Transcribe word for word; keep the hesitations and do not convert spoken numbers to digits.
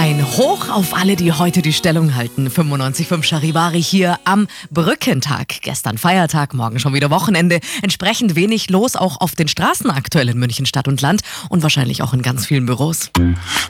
Ein Hoch auf alle, die heute die Stellung halten. fünfundneunzig Komma fünf Charivari hier am Brückentag. Gestern Feiertag, morgen schon wieder Wochenende. Entsprechend wenig los, auch auf den Straßen aktuell in München Stadt und Land und wahrscheinlich auch in ganz vielen Büros.